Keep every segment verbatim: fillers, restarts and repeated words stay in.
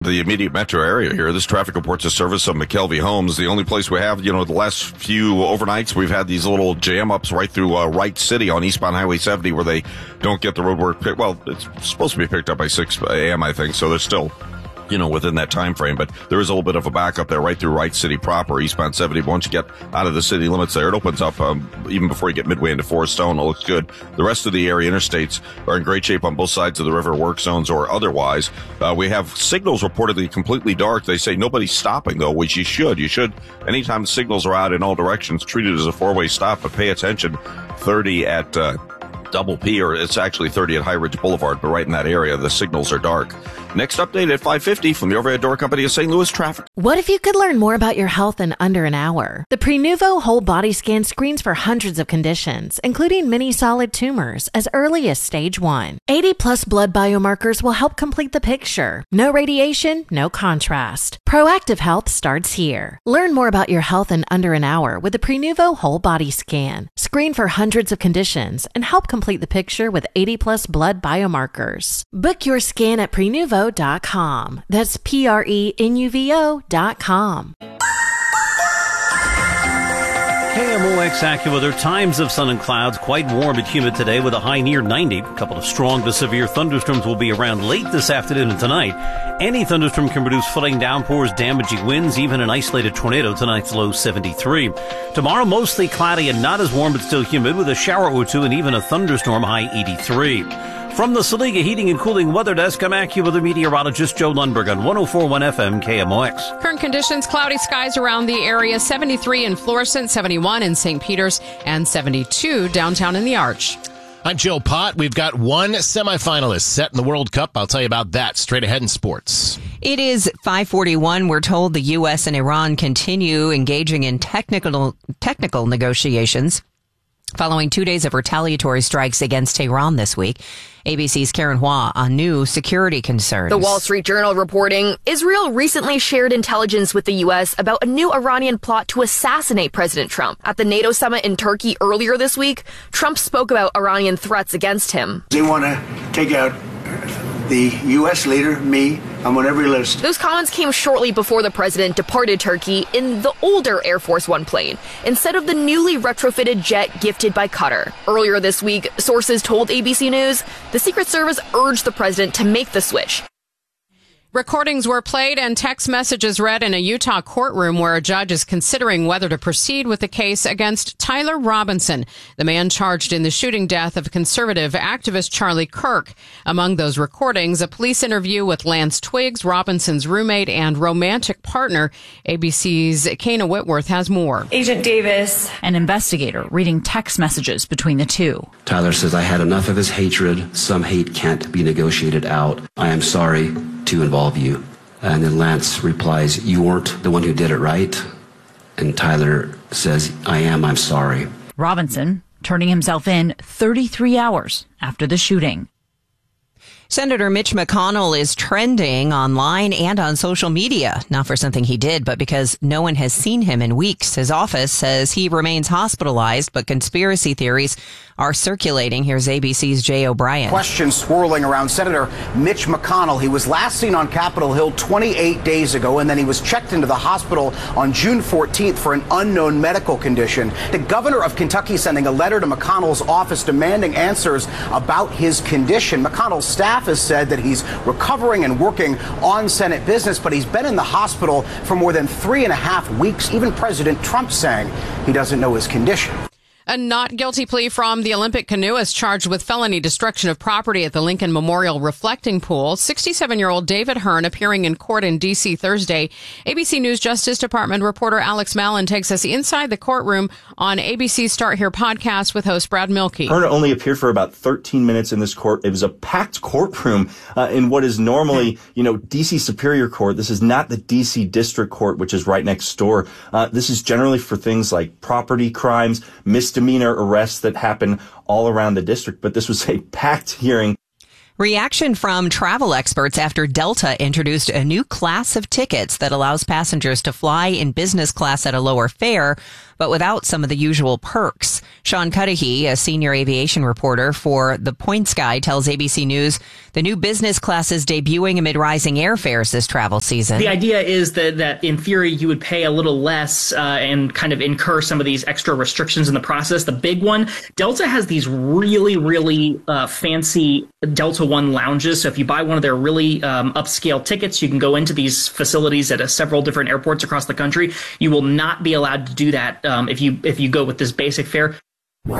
the immediate metro area here. This traffic reports a service of McKelvey Homes. The only place we have, you know, the last few overnights, we've had these little jam-ups right through uh, Wright City on eastbound Highway seventy where they don't get the roadwork picked. Well, it's supposed to be picked up by six a.m., I think, so they're still, you know, within that time frame. But there is a little bit of a backup there right through Wright City proper, eastbound seventy. But once you get out of the city limits there, it opens up um, even before you get midway into Forest Stone. It looks good. The rest of the area interstates are in great shape on both sides of the river, work zones or otherwise. Uh, we have signals reportedly completely dark. They say nobody's stopping, though, which you should. You should, anytime signals are out in all directions, treat it as a four-way stop, but pay attention. thirty at uh, Double P, or it's actually thirty at High Ridge Boulevard, but right in that area, the signals are dark. Next update at five fifty from the Overhead Door Company of Saint Louis Traffic. What if you could learn more about your health in under an hour? The Prenuvo whole body scan screens for hundreds of conditions, including many solid tumors, as early as stage one. eighty plus blood biomarkers will help complete the picture. No radiation, no contrast. Proactive health starts here. Learn more about your health in under an hour with the Prenuvo whole body scan. Screen for hundreds of conditions and help complete the picture with eighty plus blood biomarkers. Book your scan at prenuvo dot com. That's P R E N U V O dot com. K M O X AccuWeather, times of sun and clouds, quite warm and humid today with a high near ninety. A couple of strong to severe thunderstorms will be around late this afternoon and tonight. Any thunderstorm can produce flooding downpours, damaging winds, even an isolated tornado. Tonight's low seventy-three. Tomorrow, mostly cloudy and not as warm but still humid with a shower or two and even a thunderstorm, high eighty-three. From the Saliga Heating and Cooling Weather Desk, I'm AccuWeather meteorologist Joe Lundberg on one oh four point one F M K M O X. Current conditions, cloudy skies around the area, seventy-three in Florissant, seventy-one in Saint Peters, and seventy-two downtown in the Arch. I'm Joe Pott. We've got one semifinalist set in the World Cup. I'll tell you about that straight ahead in sports. It is five forty-one. We're told the U S and Iran continue engaging in technical technical negotiations following two days of retaliatory strikes against Tehran this week. A B C's Karen Hua on new security concerns. The Wall Street Journal reporting, Israel recently shared intelligence with the U S about a new Iranian plot to assassinate President Trump. At the NATO summit in Turkey earlier this week, Trump spoke about Iranian threats against him. They want to take out the U S leader, me. I'm on every list. Those comments came shortly before the president departed Turkey in the older Air Force One plane, instead of the newly retrofitted jet gifted by Qatar. Earlier this week, sources told A B C News the Secret Service urged the president to make the switch. Recordings were played and text messages read in a Utah courtroom where a judge is considering whether to proceed with the case against Tyler Robinson, the man charged in the shooting death of conservative activist Charlie Kirk. Among those recordings, a police interview with Lance Twiggs, Robinson's roommate and romantic partner. A B C's Kana Whitworth has more. Agent Davis, an investigator, reading text messages between the two. Tyler says, I had enough of his hatred. Some hate can't be negotiated out. I am sorry to involve you. And then Lance replies, you weren't the one who did it, right? And Tyler says, I am, I'm sorry. Robinson turning himself in thirty-three hours after the shooting. Senator Mitch McConnell is trending online and on social media, not for something he did, but because no one has seen him in weeks. His office says he remains hospitalized, but conspiracy theories are circulating. Here's A B C's Jay O'Brien. Questions swirling around Senator Mitch McConnell. He was last seen on Capitol Hill twenty-eight days ago, and then he was checked into the hospital on June fourteenth for an unknown medical condition. The governor of Kentucky sending a letter to McConnell's office demanding answers about his condition. McConnell's staff has said that he's recovering and working on Senate business, but he's been in the hospital for more than three and a half weeks. Even President Trump saying he doesn't know his condition. A not guilty plea from the Olympic canoeist charged with felony destruction of property at the Lincoln Memorial Reflecting Pool. sixty-seven-year-old David Hearn appearing in court in D C Thursday. A B C News Justice Department reporter Alex Mallon takes us inside the courtroom on A B C's Start Here podcast with host Brad Milkey. Hearn only appeared for about thirteen minutes in this court. It was a packed courtroom uh, in what is normally, you know, D C Superior Court. This is not the D C District Court, which is right next door. Uh, this is generally for things like property crimes, misdemeanor arrests that happen all around the district, but this was a packed hearing. Reaction from travel experts after Delta introduced a new class of tickets that allows passengers to fly in business class at a lower fare, but without some of the usual perks. Sean Cudahy, a senior aviation reporter for The Points Guy, tells A B C News the new business class is debuting amid rising airfares this travel season. The idea is that, that in theory, you would pay a little less uh, and kind of incur some of these extra restrictions in the process. The big one, Delta has these really, really uh, fancy Delta One lounges. So if you buy one of their really um, upscale tickets, you can go into these facilities at a, several different airports across the country. You will not be allowed to do that um, if you if you go with this basic fare. The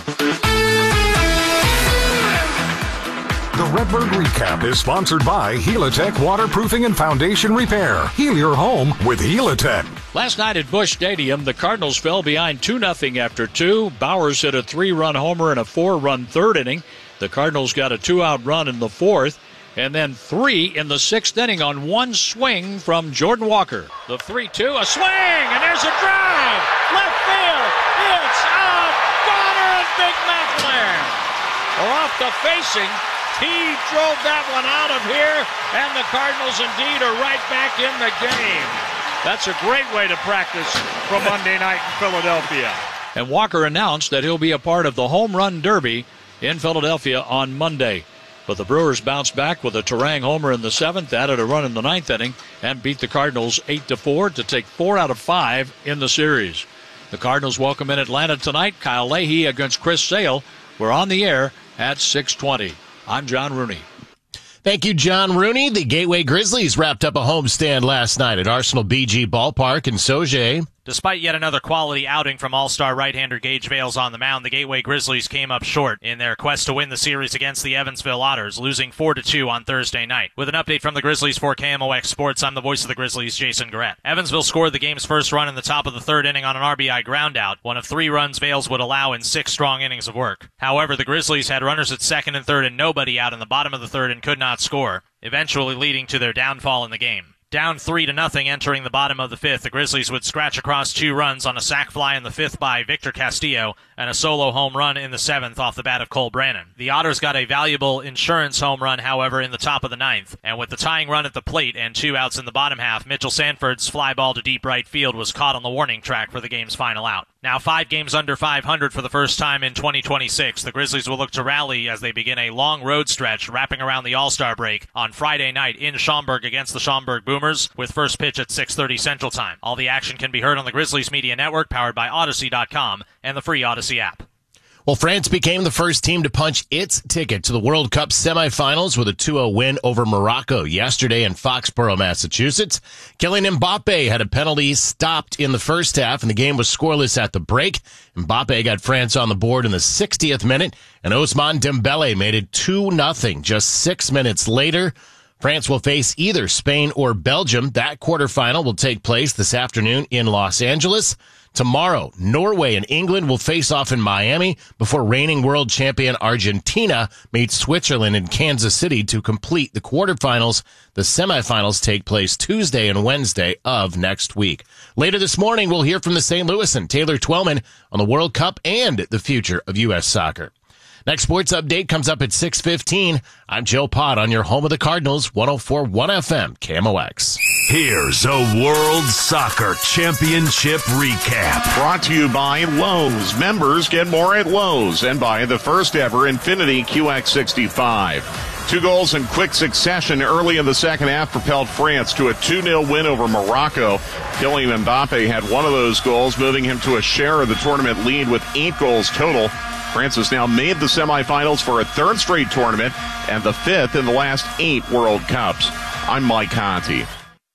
Redbird Recap is sponsored by Helitech Waterproofing and Foundation Repair. Heal your home with Helitech. Last night at Busch Stadium, the Cardinals fell behind two nothing after two. Bowers hit a three-run homer in a four-run third inning. The Cardinals got a two-out run in the fourth, and then three in the sixth inning on one swing from Jordan Walker. The three two, a swing, and there's a drive. Left field, it's out. Bonner and Big McLaren are off the facing. He drove that one out of here, and the Cardinals indeed are right back in the game. That's a great way to practice from Monday night in Philadelphia. And Walker announced that he'll be a part of the Home Run Derby in Philadelphia on Monday. But the Brewers bounced back with a Turang homer in the seventh, added a run in the ninth inning, and beat the Cardinals eight to four to take four out of five in the series. The Cardinals welcome in Atlanta tonight. Kyle Leahy against Chris Sale. We're on the air at six twenty. I'm John Rooney. Thank you, John Rooney. The Gateway Grizzlies wrapped up a homestand last night at Arsenal B G Ballpark in Sauget. Despite yet another quality outing from all-star right-hander Gage Vales on the mound, the Gateway Grizzlies came up short in their quest to win the series against the Evansville Otters, losing four to two on Thursday night. With an update from the Grizzlies for K M O X Sports, I'm the voice of the Grizzlies, Jason Garrett. Evansville scored the game's first run in the top of the third inning on an R B I groundout, one of three runs Vales would allow in six strong innings of work. However, the Grizzlies had runners at second and third and nobody out in the bottom of the third and could not score, eventually leading to their downfall in the game. Down three to nothing entering the bottom of the fifth, the Grizzlies would scratch across two runs on a sac fly in the fifth by Victor Castillo and a solo home run in the seventh off the bat of Cole Brannon. The Otters got a valuable insurance home run, however, in the top of the ninth, and with the tying run at the plate and two outs in the bottom half, Mitchell Sanford's fly ball to deep right field was caught on the warning track for the game's final out. Now five games under five hundred for the first time in twenty twenty-six. The Grizzlies will look to rally as they begin a long road stretch wrapping around the All-Star break on Friday night in Schaumburg against the Schaumburg Boomers with first pitch at six thirty Central Time. All the action can be heard on the Grizzlies Media Network powered by Odyssey dot com and the free Odyssey app. Well, France became the first team to punch its ticket to the World Cup semifinals with a two oh win over Morocco yesterday in Foxborough, Massachusetts. Kylian Mbappe had a penalty stopped in the first half, and the game was scoreless at the break. Mbappe got France on the board in the sixtieth minute, and Ousmane Dembele made it two nothing just six minutes later. France will face either Spain or Belgium. That quarterfinal will take place this afternoon in Los Angeles. Tomorrow, Norway and England will face off in Miami before reigning world champion Argentina meets Switzerland in Kansas City to complete the quarterfinals. The semifinals take place Tuesday and Wednesday of next week. Later this morning, we'll hear from the Saint Louis and Taylor Twellman on the World Cup and the future of U S soccer. Next sports update comes up at six fifteen. I'm Joe Pott on your home of the Cardinals, one oh four point one F M, K M O X. Here's a World Soccer Championship recap. Brought to you by Lowe's. Members get more at Lowe's, and by the first ever Infiniti Q X sixty-five. Two goals in quick succession early in the second half propelled France to a two nil win over Morocco. Kylian Mbappe had one of those goals, moving him to a share of the tournament lead with eight goals total. France has now made the semifinals for a third straight tournament and the fifth in the last eight World Cups. I'm Mike Conti.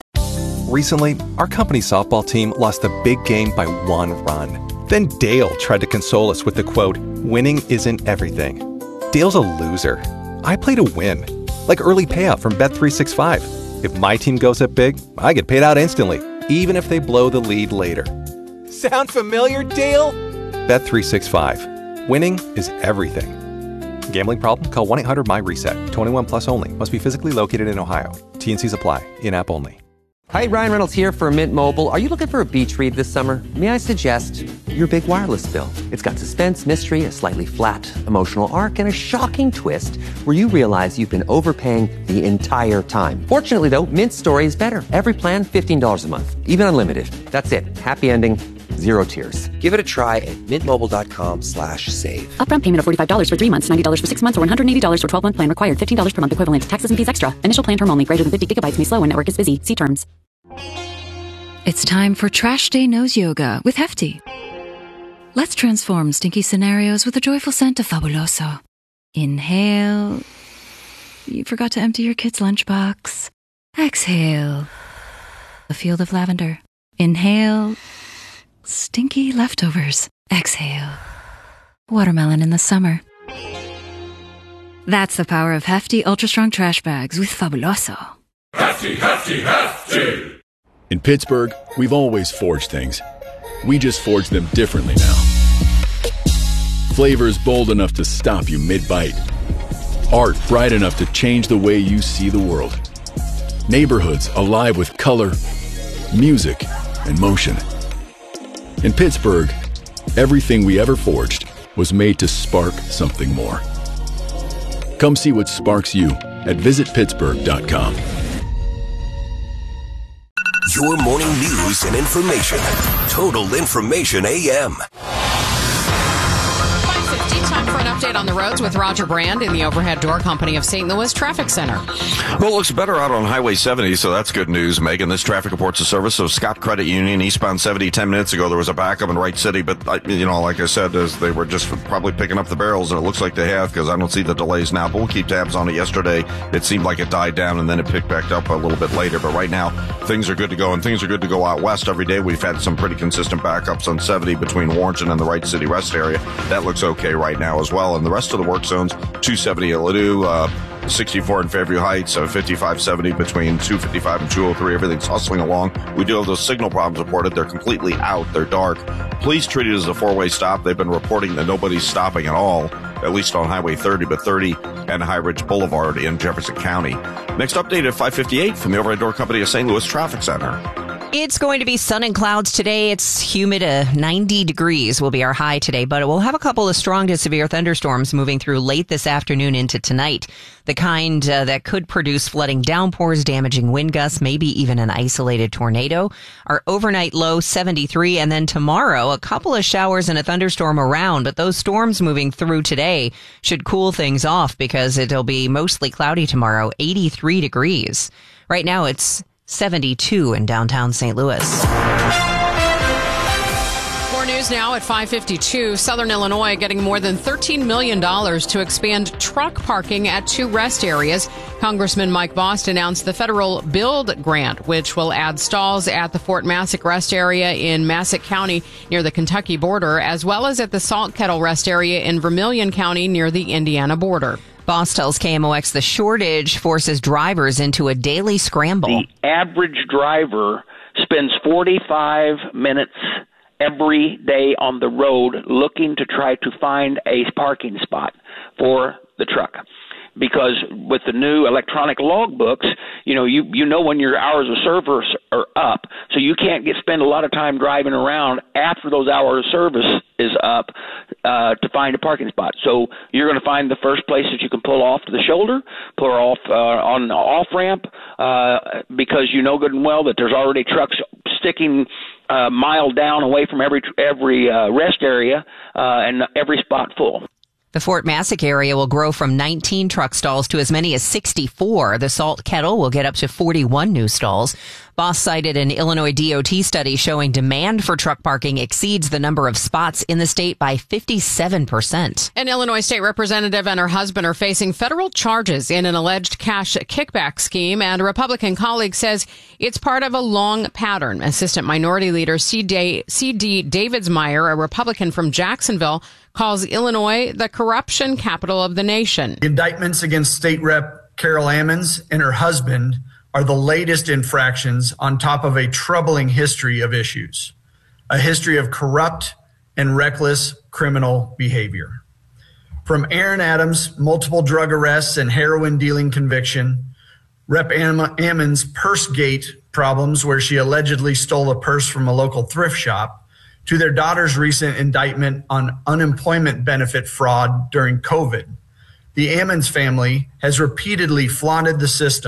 Recently, our company softball team lost a big game by one run. Then Dale tried to console us with the quote, "Winning isn't everything." Dale's a loser. I play to win, like early payout from Bet three sixty-five. If my team goes up big, I get paid out instantly, even if they blow the lead later. Sound familiar, Dale? Bet three sixty-five. Winning is everything. Gambling problem? Call one eight hundred M Y reset. twenty-one plus only. Must be physically located in Ohio. T and Cs apply. In-app only. Hi, Ryan Reynolds here for Mint Mobile. Are you looking for a beach read this summer? May I suggest your big wireless bill? It's got suspense, mystery, a slightly flat, emotional arc, and a shocking twist where you realize you've been overpaying the entire time. Fortunately, though, Mint's story is better. Every plan, fifteen dollars a month. Even unlimited. That's it. Happy ending. Zero tiers. Give it a try at mintmobile.com slash save. Upfront payment of forty-five dollars for three months, ninety dollars for six months, or one hundred eighty dollars for twelve-month plan required. fifteen dollars per month equivalent. Taxes and fees extra. Initial plan term only. Greater than fifty gigabytes may slow when network is busy. See terms. It's time for Trash Day Nose Yoga with Hefty. Let's transform stinky scenarios with a joyful scent of Fabuloso. Inhale. You forgot to empty your kid's lunchbox. Exhale. A field of lavender. Inhale. Stinky leftovers. Exhale. Watermelon in the summer. That's the power of Hefty Ultra Strong Trash Bags with Fabuloso. Hefty, Hefty, Hefty! In Pittsburgh, we've always forged things. We just forge them differently now. Flavors bold enough to stop you mid-bite. Art bright enough to change the way you see the world. Neighborhoods alive with color, music, and motion. In Pittsburgh, everything we ever forged was made to spark something more. Come see what sparks you at visit pittsburgh dot com. Your morning news and information. Total Information A M. Time for an update on the roads with Roger Brand in the Overhead Door Company of Saint Louis Traffic Center. Well, it looks better out on Highway seventy, so that's good news, Megan. This traffic report's a service of Scott Credit Union, eastbound seventy. Ten minutes ago, there was a backup in Wright City, but, you know, like I said, as they were just probably picking up the barrels, and it looks like they have, because I don't see the delays now, but we'll keep tabs on it. Yesterday, it seemed like it died down, and then it picked back up a little bit later, but right now, things are good to go, and things are good to go out west every day. We've had some pretty consistent backups on seventy between Warrenton and the Wright City rest area. That looks okay right now as well, and the rest of the work zones, two seventy at Ladue, uh, sixty-four in Fairview Heights, uh, fifty-five seventy between two fifty-five and two oh three. Everything's hustling along. We do have those signal problems reported. They're completely out. They're dark. Please treat it as a four-way stop. They've been reporting that nobody's stopping at all, at least on Highway thirty, but thirty and High Ridge Boulevard in Jefferson County. Next update at five fifty-eight from the Overhead Door Company of Saint Louis Traffic Center. It's going to be sun and clouds today. It's humid. Uh, ninety degrees will be our high today, but we'll have a couple of strong to severe thunderstorms moving through late this afternoon into tonight. The kind uh, that could produce flooding downpours, damaging wind gusts, maybe even an isolated tornado. Our overnight low seventy-three, and then tomorrow a couple of showers and a thunderstorm around, but those storms moving through today should cool things off because it'll be mostly cloudy tomorrow, eighty-three degrees. Right now it's seventy-two in downtown Saint Louis. More news now at five fifty-two. Southern Illinois getting more than thirteen million dollars to expand truck parking at two rest areas. Congressman Mike Bost announced the federal BUILD grant, which will add stalls at the Fort Massac rest area in Massac County near the Kentucky border, as well as at the Salt Kettle rest area in Vermilion County near the Indiana border. Boss tells K M O X the shortage forces drivers into a daily scramble. The average driver spends forty-five minutes every day on the road looking to try to find a parking spot for the truck. Because with the new electronic logbooks, you know, you, you know when your hours of service are up. So you can't get spend a lot of time driving around after those hours of service is up uh, to find a parking spot. So you're going to find the first place that you can pull off to the shoulder, pull off uh, on an off-ramp, uh, because you know good and well that there's already trucks sticking a mile down away from every, every uh, rest area uh, and every spot full. The Fort Massac area will grow from nineteen truck stalls to as many as sixty-four. The Salt Kettle will get up to forty-one new stalls. Boss cited an Illinois D O T study showing demand for truck parking exceeds the number of spots in the state by fifty-seven percent. An Illinois state representative and her husband are facing federal charges in an alleged cash kickback scheme, and a Republican colleague says it's part of a long pattern. Assistant Minority Leader C D Davidsmeyer, a Republican from Jacksonville, calls Illinois the corruption capital of the nation. Indictments against State Rep Carol Ammons and her husband are the latest infractions on top of a troubling history of issues, a history of corrupt and reckless criminal behavior. From Aaron Adams' multiple drug arrests and heroin dealing conviction, Rep Ammons' Pursegate problems where she allegedly stole a purse from a local thrift shop, to their daughter's recent indictment on unemployment benefit fraud during COVID. The Ammons family has repeatedly flaunted the system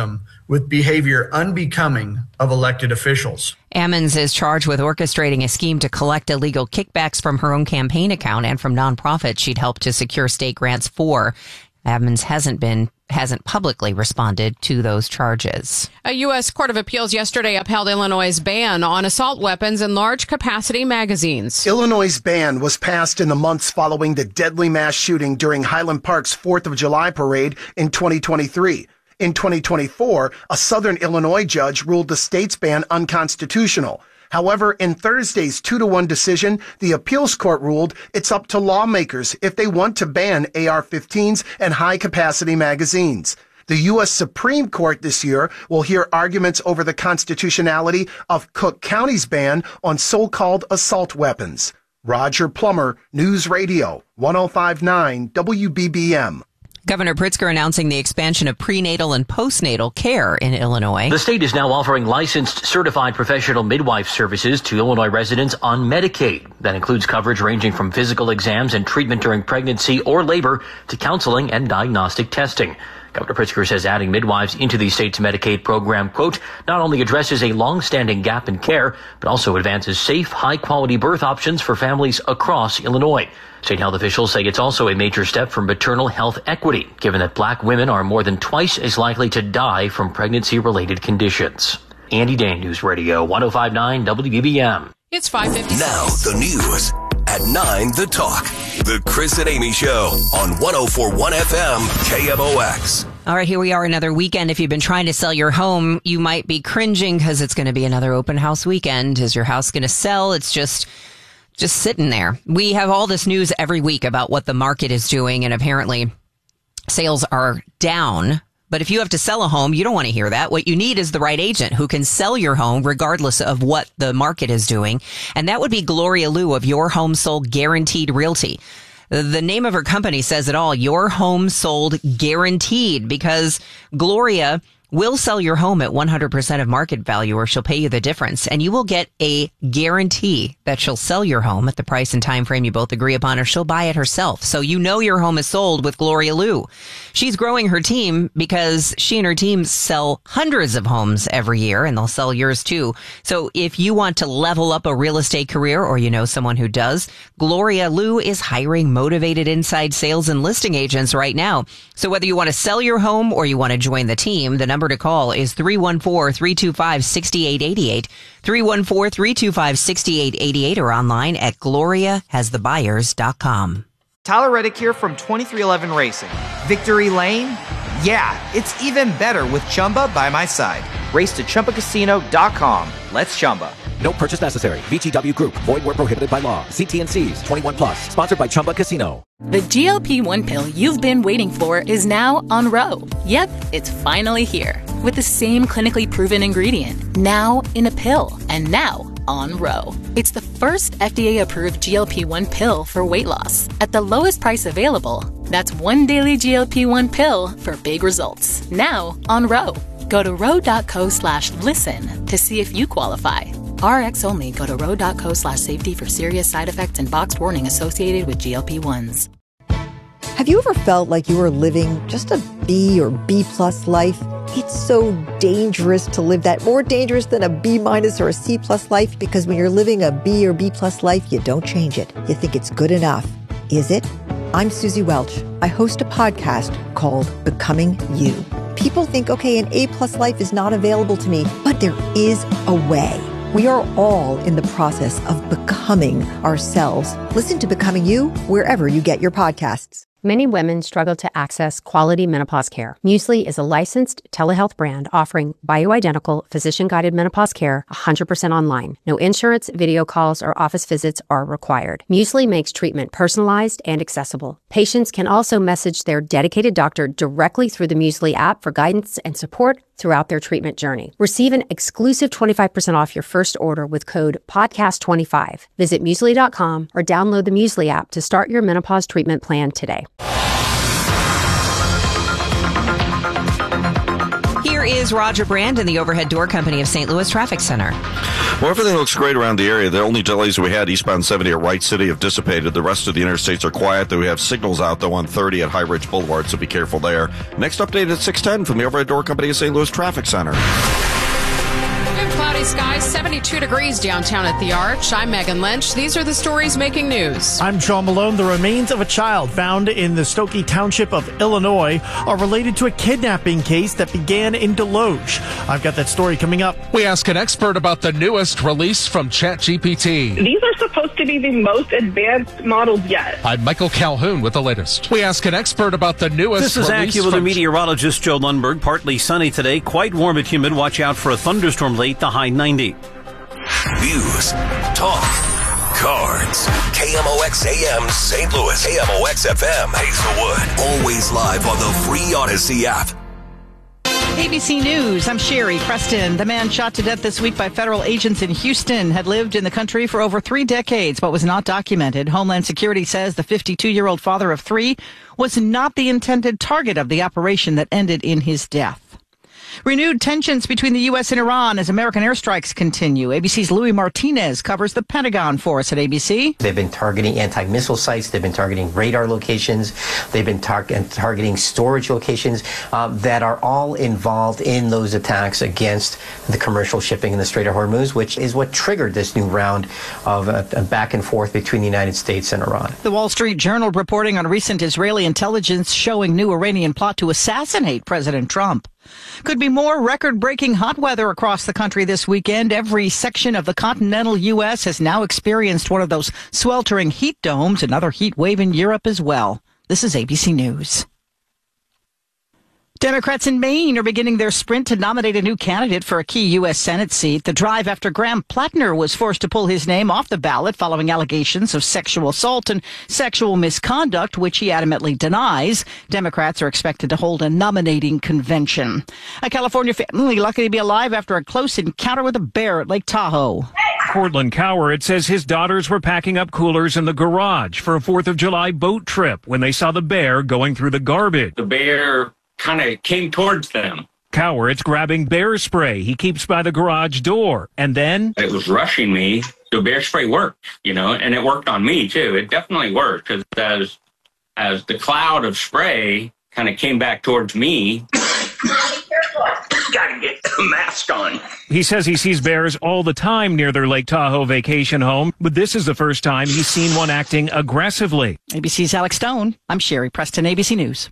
with behavior unbecoming of elected officials. Ammons is charged with orchestrating a scheme to collect illegal kickbacks from her own campaign account and from nonprofits she'd helped to secure state grants for. Ammons hasn't been hasn't publicly responded to those charges. A U S Court of Appeals yesterday upheld Illinois' ban on assault weapons and large-capacity magazines. Illinois' ban was passed in the months following the deadly mass shooting during Highland Park's fourth of July parade in twenty twenty-three. In twenty twenty-four, a Southern Illinois judge ruled the state's ban unconstitutional. However, in Thursday's two to one decision, the appeals court ruled it's up to lawmakers if they want to ban A R fifteens and high-capacity magazines. The U S Supreme Court this year will hear arguments over the constitutionality of Cook County's ban on so-called assault weapons. Roger Plummer, News Radio, one oh five point nine W B B M. Governor Pritzker announcing the expansion of prenatal and postnatal care in Illinois. The state is now offering licensed certified professional midwife services to Illinois residents on Medicaid. That includes coverage ranging from physical exams and treatment during pregnancy or labor to counseling and diagnostic testing. Governor Pritzker says adding midwives into the state's Medicaid program, quote, not only addresses a long-standing gap in care, but also advances safe, high-quality birth options for families across Illinois. State health officials say it's also a major step for maternal health equity, given that black women are more than twice as likely to die from pregnancy-related conditions. Andy Dane, News Radio, one oh five point nine W B B M. It's five fifty. Now the news at nine, The Talk. The Chris and Amy Show on one oh four point one F M K M O X. All right, here we are, another weekend. If you've been trying to sell your home, you might be cringing because it's going to be another open house weekend. Is your house going to sell? It's just... just sitting there. We have all this news every week about what the market is doing, and apparently sales are down. But if you have to sell a home, you don't want to hear that. What you need is the right agent who can sell your home regardless of what the market is doing. And that would be Gloria Liu of Your Home Sold Guaranteed Realty. The name of her company says it all. Your Home Sold Guaranteed, because Gloria will sell your home at one hundred percent of market value, or she'll pay you the difference. And you will get a guarantee that she'll sell your home at the price and time frame you both agree upon, or she'll buy it herself. So you know your home is sold with Gloria Liu. She's growing her team because she and her team sell hundreds of homes every year, and they'll sell yours too. So if you want to level up a real estate career, or you know someone who does, Gloria Liu is hiring motivated inside sales and listing agents right now. So whether you want to sell your home or you want to join the team, the number to call is three one four, three two five, six eight eight eight, three one four, three two five, six eight eight eight, or online at gloria has the buyers dot com. Tyler Reddick here from twenty-three eleven Racing. Victory Lane? Yeah, it's even better with Chumba by my side. Race to Chumba Casino dot com. Let's Chumba. No purchase necessary. V G W Group. Void where prohibited by law. See T and C's. twenty-one plus. Sponsored by Chumba Casino. The G L P one pill you've been waiting for is now on Ro. Yep, it's finally here. With the same clinically proven ingredient. Now in a pill. And now on Ro. It's the first F D A-approved G L P one pill for weight loss. At the lowest price available. That's one daily G L P one pill for big results. Now on Ro. Go to ro.co slash listen to see if you qualify. R X only. Go to ro.co slash safety for serious side effects and boxed warning associated with G L P ones. Have you ever felt like you were living just a B or B plus life? It's so dangerous to live that, more dangerous than a B minus or a C plus life, because when you're living a B or B plus life, you don't change it. You think it's good enough. Is it? I'm Susie Welch. I host a podcast called Becoming You. People think, okay, an A plus life is not available to me, but there is a way. We are all in the process of becoming ourselves. Listen to Becoming You wherever you get your podcasts. Many women struggle to access quality menopause care. Muesli is a licensed telehealth brand offering bioidentical, physician-guided menopause care one hundred percent online. No insurance, video calls, or office visits are required. Muesli makes treatment personalized and accessible. Patients can also message their dedicated doctor directly through the Muesli app for guidance and support throughout their treatment journey. Receive an exclusive twenty-five percent off your first order with code podcast twenty-five. Visit muesli dot com or download the Muesli app to start your menopause treatment plan today. Here is Roger Brand in the Overhead Door Company of Saint Louis Traffic Center. Well, everything looks great around the area. The only delays we had eastbound seventy at Wright City have dissipated. The rest of the interstates are quiet. Though we have signals out, though, on thirty at High Ridge Boulevard, so be careful there. Next update at six ten from the Overhead Door Company of Saint Louis Traffic Center. Cloudy skies, seventy-two degrees downtown at the Arch. I'm Megan Lynch. These are the stories making news. I'm Sean Malone. The remains of a child found in the Stokey Township of Illinois are related to a kidnapping case that began in Deloge. I've got that story coming up. We ask an expert about the newest release from ChatGPT. These are supposed to be the most advanced models yet. I'm Michael Calhoun with the latest. We ask an expert about the newest This is release AccuWeather from meteorologist Joe Lundberg. Partly sunny today, quite warm and humid. Watch out for a thunderstorm late, the high ninety. News, talk, cards. K M O X A M Saint Louis. K M O X F M Hazelwood. Always live on the free Odyssey app. A B C News, I'm Sherry Preston. The man shot to death this week by federal agents in Houston had lived in the country for over three decades but was not documented. Homeland Security says the fifty-two-year-old father of three was not the intended target of the operation that ended in his death. Renewed tensions between the U S and Iran as American airstrikes continue. A B C's Louis Martinez covers the Pentagon for us at A B C. They've been targeting anti-missile sites. They've been targeting radar locations. They've been tar- targeting storage locations uh, that are all involved in those attacks against the commercial shipping in the Strait of Hormuz, which is what triggered this new round of uh, back and forth between the United States and Iran. The Wall Street Journal reporting on recent Israeli intelligence showing new Iranian plot to assassinate President Trump. Could be more record-breaking hot weather across the country this weekend. Every section of the continental U S has now experienced one of those sweltering heat domes, another heat wave in Europe as well. This is A B C News. Democrats in Maine are beginning their sprint to nominate a new candidate for a key U S Senate seat. The drive after Graham Plattner was forced to pull his name off the ballot following allegations of sexual assault and sexual misconduct, which he adamantly denies. Democrats are expected to hold a nominating convention. A California family lucky to be alive after a close encounter with a bear at Lake Tahoe. Cortland Coward says his daughters were packing up coolers in the garage for a fourth of July boat trip when they saw the bear going through the garbage. The bear kind of came towards them. Coward's grabbing bear spray he keeps by the garage door, and then it was rushing me. The bear spray worked, you know, and it worked on me too. It definitely worked because as as the cloud of spray kind of came back towards me. Gotta get the mask on. He says he sees bears all the time near their Lake Tahoe vacation home, but this is the first time he's seen one acting aggressively. A B C's Alex Stone. I'm Sherry Preston, A B C News.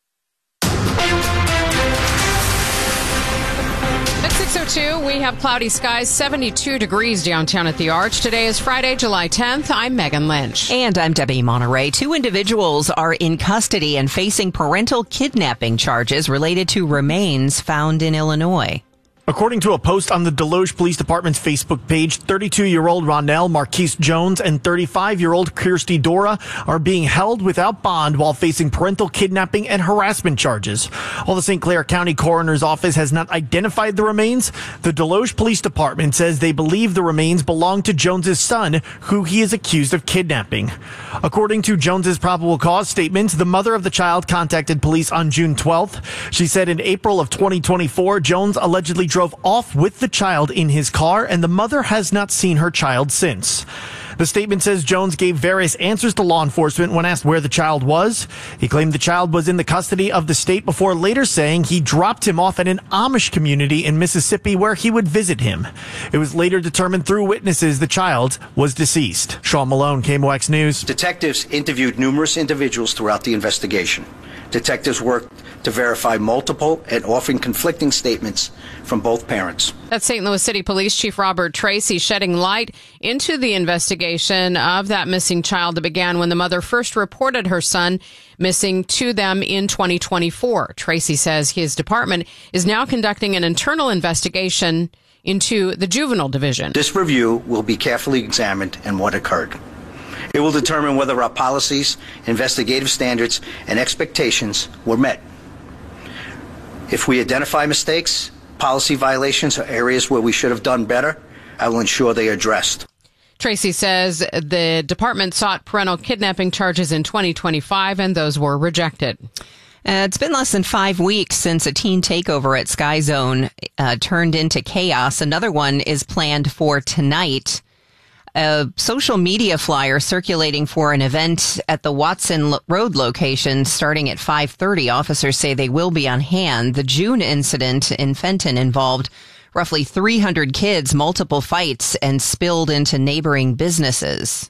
six oh two, we have cloudy skies, seventy-two degrees downtown at the Arch. Today is Friday, July tenth. I'm Megan Lynch. And I'm Debbie Monterey. Two individuals are in custody and facing parental kidnapping charges related to remains found in Illinois. According to a post on the Deloge Police Department's Facebook page, thirty-two-year-old Ronell Marquise Jones and thirty-five-year-old Kirsty Dora are being held without bond while facing parental kidnapping and harassment charges. While the Saint Clair County Coroner's Office has not identified the remains, the Deloge Police Department says they believe the remains belong to Jones's son, who he is accused of kidnapping. According to Jones's probable cause statement, the mother of the child contacted police on June twelfth. She said in April of twenty twenty-four, Jones allegedly drove off with the child in his car, and the mother has not seen her child since. The statement says Jones gave various answers to law enforcement when asked where the child was. He claimed the child was in the custody of the state before later saying he dropped him off at an Amish community in Mississippi where he would visit him. It was later determined through witnesses the child was deceased. Sean Malone, K M O X News. Detectives interviewed numerous individuals throughout the investigation. Detectives worked to verify multiple and often conflicting statements from both parents. That's Saint Louis City Police Chief Robert Tracy shedding light into the investigation of that missing child that began when the mother first reported her son missing to them in twenty twenty-four. Tracy says his department is now conducting an internal investigation into the juvenile division. This review will be carefully examined and what occurred. It will determine whether our policies, investigative standards, and expectations were met. If we identify mistakes, policy violations, or areas where we should have done better, I will ensure they are addressed. Tracy says the department sought parental kidnapping charges in twenty twenty-five, and those were rejected. Uh, it's been less than five weeks since a teen takeover at Sky Zone uh, turned into chaos. Another one is planned for tonight. A social media flyer circulating for an event at the Watson Road location starting at five thirty. Officers say they will be on hand. The June incident in Fenton involved roughly three hundred kids, multiple fights, and spilled into neighboring businesses.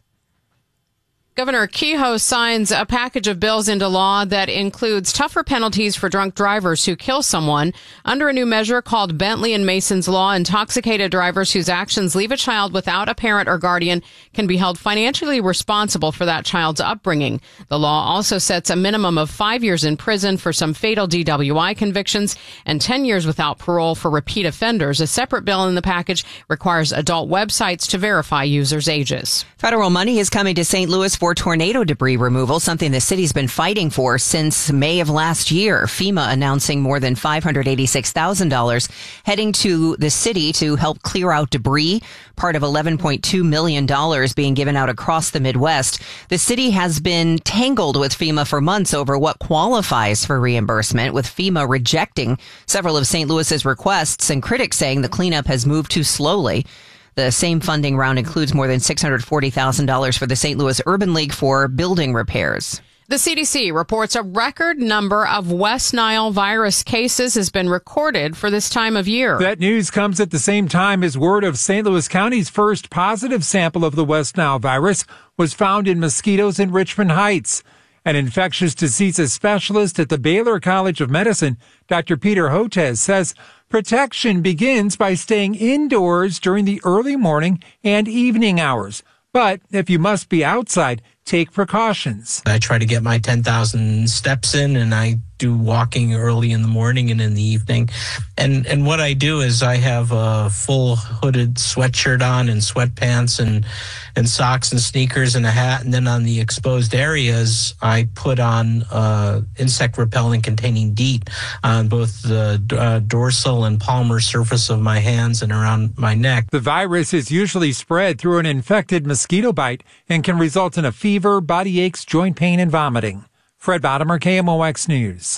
Governor Kehoe signs a package of bills into law that includes tougher penalties for drunk drivers who kill someone. Under a new measure called Bentley and Mason's Law, intoxicated drivers whose actions leave a child without a parent or guardian can be held financially responsible for that child's upbringing. The law also sets a minimum of five years in prison for some fatal D W I convictions and ten years without parole for repeat offenders. A separate bill in the package requires adult websites to verify users' ages. Federal money is coming to Saint Louis for tornado debris removal, something the city's been fighting for since May of last year. FEMA announcing more than five hundred eighty-six thousand dollars heading to the city to help clear out debris, part of eleven point two million dollars being given out across the Midwest. The city has been tangled with FEMA for months over what qualifies for reimbursement, with FEMA rejecting several of Saint Louis's requests and critics saying the cleanup has moved too slowly. The same funding round includes more than six hundred forty thousand dollars for the Saint Louis Urban League for building repairs. The C D C reports a record number of West Nile virus cases has been recorded for this time of year. That news comes at the same time as word of Saint Louis County's first positive sample of the West Nile virus was found in mosquitoes in Richmond Heights. An infectious diseases specialist at the Baylor College of Medicine, Doctor Peter Hotez, says protection begins by staying indoors during the early morning and evening hours. But if you must be outside, take precautions. I try to get my ten thousand steps in, and I do walking early in the morning and in the evening. And and what I do is I have a full hooded sweatshirt on and sweatpants and, and socks and sneakers and a hat. And then on the exposed areas, I put on uh, insect repellent containing DEET on both the uh, dorsal and palmar surface of my hands and around my neck. The virus is usually spread through an infected mosquito bite and can result in a fever, body aches, joint pain, and vomiting. Fred Bottomer, K M O X News.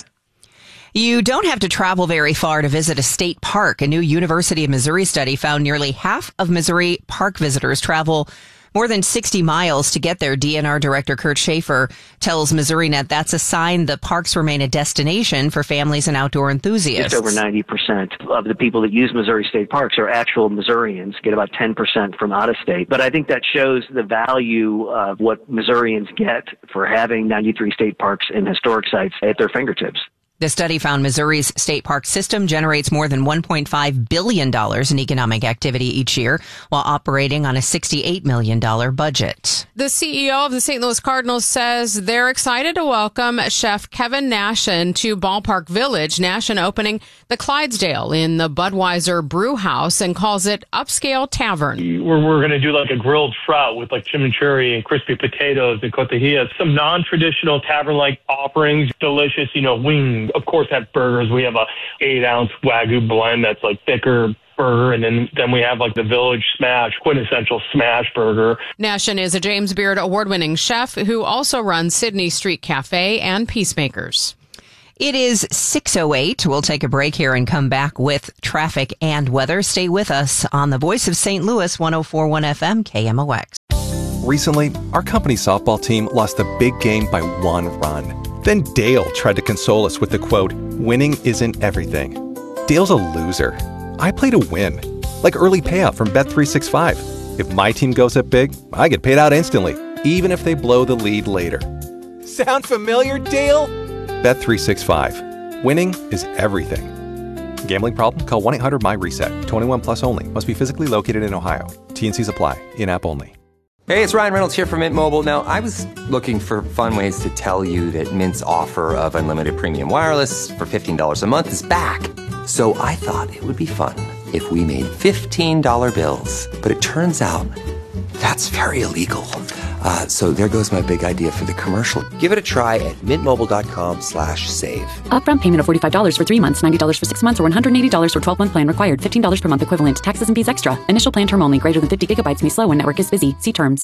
You don't have to travel very far to visit a state park. A new University of Missouri study found nearly half of Missouri park visitors travel more than sixty miles to get there. D N R Director Kurt Schaefer tells MissouriNet that's a sign the parks remain a destination for families and outdoor enthusiasts. Just over ninety percent of the people that use Missouri state parks are actual Missourians, get about ten percent from out of state. But I think that shows the value of what Missourians get for having ninety-three state parks and historic sites at their fingertips. The study found Missouri's state park system generates more than one point five billion dollars in economic activity each year while operating on a sixty-eight million dollars budget. The C E O of the Saint Louis Cardinals says they're excited to welcome Chef Kevin Nashin to Ballpark Village. Nashin opening the Clydesdale in the Budweiser Brew House and calls it upscale tavern. We're, we're going to do like a grilled trout with like chimichurri and crispy potatoes and cotejillas. Some non-traditional tavern-like offerings, delicious, you know, wings. Of course, have burgers. We have a eight ounce Wagyu blend that's like thicker burger, and then then we have like the Village Smash, quintessential smash burger. Nashin is a James Beard award-winning chef who also runs Sydney Street Cafe and Peacemakers. It is six oh eight. We'll take a break here and come back with traffic and weather. Stay with us on the Voice of Saint Louis, one oh four point one F M, K M O X. Recently, our company softball team lost a big game by one run. Then Dale tried to console us with the quote, "Winning isn't everything." Dale's a loser. I play to win. Like early payout from Bet three sixty-five. If my team goes up big, I get paid out instantly, even if they blow the lead later. Sound familiar, Dale? Bet three sixty-five. Winning is everything. Gambling problem? Call one eight hundred my reset. twenty-one plus only. Must be physically located in Ohio. T and C's apply. In-app only. Hey, it's Ryan Reynolds here from Mint Mobile. Now, I was looking for fun ways to tell you that Mint's offer of unlimited premium wireless for fifteen dollars a month is back. So I thought it would be fun if we made fifteen dollar bills. But it turns out that's very illegal. Uh, so there goes my big idea for the commercial. Give it a try at mintmobile.com slash save. Upfront payment of forty-five dollars for three months, ninety dollars for six months, or one hundred eighty dollars for twelve-month plan required. fifteen dollars per month equivalent. Taxes and fees extra. Initial plan term only. Greater than fifty gigabytes may slow when network is busy. See terms.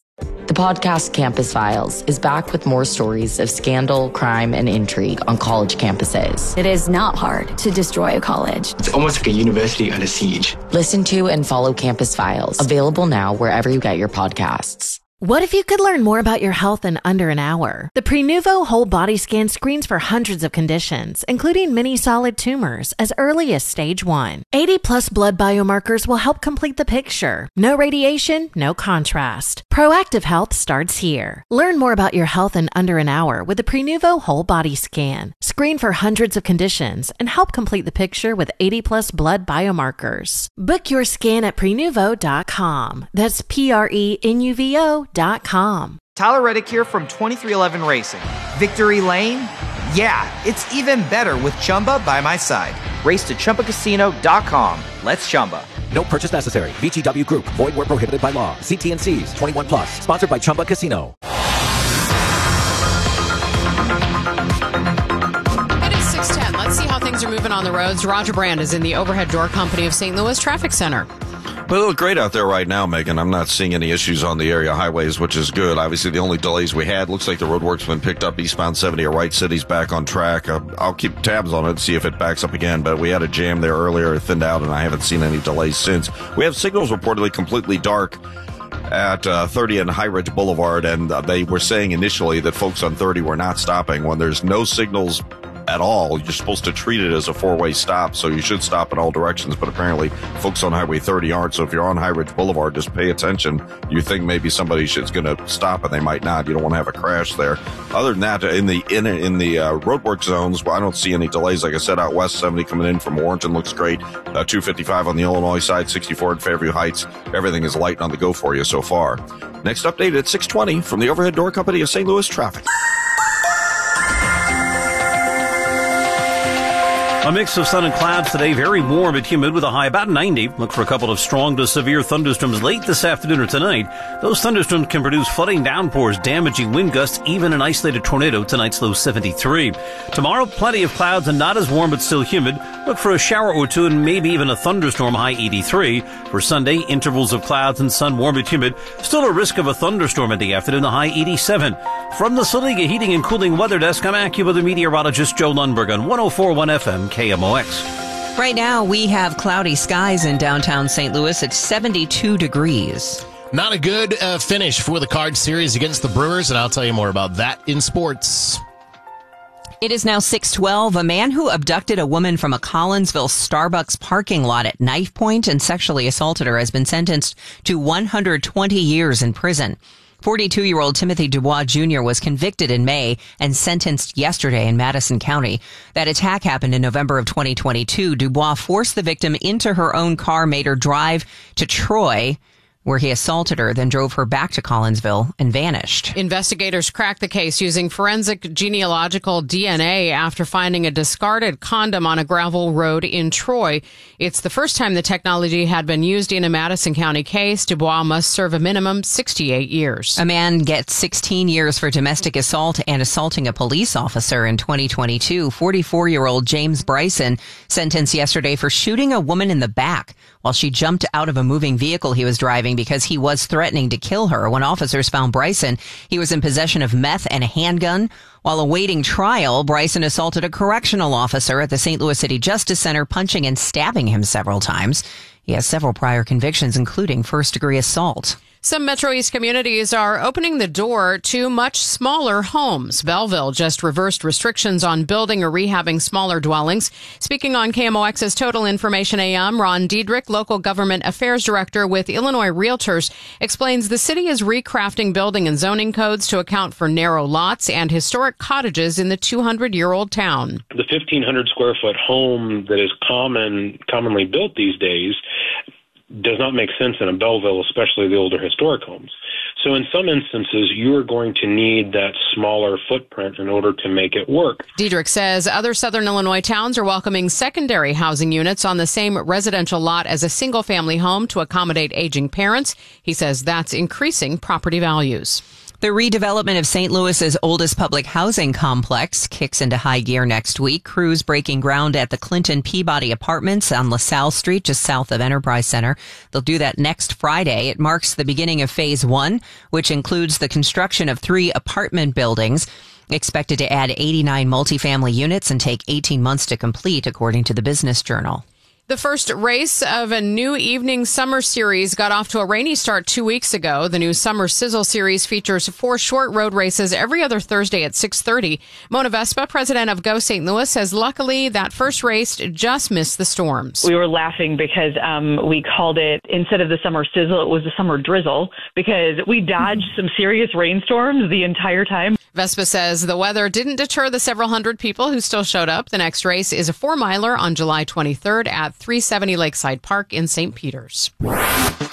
The podcast Campus Files is back with more stories of scandal, crime, and intrigue on college campuses. It is not hard to destroy a college. It's almost like a university under siege. Listen to and follow Campus Files, available now wherever you get your podcasts. What if you could learn more about your health in under an hour? The Prenuvo whole body scan screens for hundreds of conditions, including many solid tumors, as early as stage one. eighty plus blood biomarkers will help complete the picture. No radiation, no contrast. Proactive health starts here. Learn more about your health in under an hour with the Prenuvo whole body scan. Screen for hundreds of conditions and help complete the picture with eighty plus blood biomarkers. Book your scan at prenuvo dot com. That's P R E N U V O dot com. Tyler Reddick here from twenty-three eleven Racing. Victory Lane? Yeah, it's even better with Chumba by my side. Race to Chumba Casino dot com. Let's Chumba. No purchase necessary. V G W Group. Void where prohibited by law. See T and C's. twenty-one plus. Sponsored by Chumba Casino. It is six ten. Let's see how things are moving on the roads. Roger Brand is in the Overhead Door Company of Saint Louis Traffic Center. Well, it look great out there right now, Megan. I'm not seeing any issues on the area highways, which is good. Obviously, the only delays we had, looks like the roadwork's been picked up eastbound seventy at Wright City's back on track. Uh, I'll keep tabs on it and see if it backs up again, but we had a jam there earlier, thinned out, and I haven't seen any delays since. We have signals reportedly completely dark at uh, thirty and High Ridge Boulevard, and uh, they were saying initially that folks on thirty were not stopping. When there's no signals at all, you're supposed to treat it as a four-way stop, so you should stop in all directions, but apparently folks on Highway thirty aren't. So if you're on High Ridge Boulevard, just pay attention. You think maybe somebody is going to stop and they might not. You don't want to have a crash there. Other than that, in the in, in the uh, roadwork zones, well, I don't see any delays. Like I said, out west, seventy coming in from Warrenton looks great. Uh, two fifty-five on the Illinois side, sixty-four at Fairview Heights. Everything is light on the go for you so far. Next update at six twenty from the Overhead Door Company of Saint Louis Traffic. A mix of sun and clouds today, very warm and humid with a high about ninety. Look for a couple of strong to severe thunderstorms late this afternoon or tonight. Those thunderstorms can produce flooding downpours, damaging wind gusts, even an isolated tornado. Tonight's low seventy-three. Tomorrow, plenty of clouds and not as warm but still humid. Look for a shower or two and maybe even a thunderstorm, high eighty-three. For Sunday, intervals of clouds and sun, warm and humid. Still a risk of a thunderstorm in the afternoon, the high eighty-seven. From the Saliga Heating and Cooling Weather Desk, I'm AccuWeather meteorologist Joe Lundberg on one oh four point one F M. K M O X. Right now, we have cloudy skies in downtown Saint Louis. It's seventy-two degrees. Not a good uh, finish for the Cards series against the Brewers, and I'll tell you more about that in sports. It is now six twelve. A man who abducted a woman from a Collinsville Starbucks parking lot at knife point and sexually assaulted her has been sentenced to one hundred twenty years in prison. forty-two-year-old Timothy Dubois Junior was convicted in May and sentenced yesterday in Madison County. That attack happened in November of twenty twenty-two. Dubois forced the victim into her own car, made her drive to Troy, where he assaulted her, then drove her back to Collinsville and vanished. Investigators cracked the case using forensic genealogical D N A after finding a discarded condom on a gravel road in Troy. It's the first time the technology had been used in a Madison County case. Dubois must serve a minimum sixty-eight years. A man gets sixteen years for domestic assault and assaulting a police officer in twenty twenty-two. forty-four-year-old James Bryson sentenced yesterday for shooting a woman in the back while she jumped out of a moving vehicle he was driving because he was threatening to kill her. When officers found Bryson, he was in possession of meth and a handgun. While awaiting trial, Bryson assaulted a correctional officer at the Saint Louis City Justice Center, punching and stabbing him several times. He has several prior convictions, including first-degree assault. Some Metro East communities are opening the door to much smaller homes. Belleville just reversed restrictions on building or rehabbing smaller dwellings. Speaking on K M O X's Total Information A M, Ron Diedrich, local government affairs director with Illinois Realtors, explains the city is recrafting building and zoning codes to account for narrow lots and historic cottages in the two hundred year old town. The fifteen hundred square foot home that is common, commonly built these days does not make sense in a Belleville, especially the older historic homes. So in some instances, you are going to need that smaller footprint in order to make it work. Diedrich says other southern Illinois towns are welcoming secondary housing units on the same residential lot as a single-family home to accommodate aging parents. He says that's increasing property values. The redevelopment of Saint Louis's oldest public housing complex kicks into high gear next week. Crews breaking ground at the Clinton Peabody Apartments on LaSalle Street, just south of Enterprise Center. They'll do that next Friday. It marks the beginning of phase one, which includes the construction of three apartment buildings, expected to add eighty-nine multifamily units and take eighteen months to complete, according to the Business Journal. The first race of a new evening summer series got off to a rainy start two weeks ago. The new Summer Sizzle series features four short road races every other Thursday at six thirty. Mona Vespa, president of Go Saint Louis, says luckily that first race just missed the storms. We were laughing because um, we called it, instead of the Summer Sizzle, it was the Summer Drizzle, because we dodged some serious rainstorms the entire time. Vespa says the weather didn't deter the several hundred people who still showed up. The next race is a four-miler on July twenty-third at three seventy Lakeside Park in Saint Peters.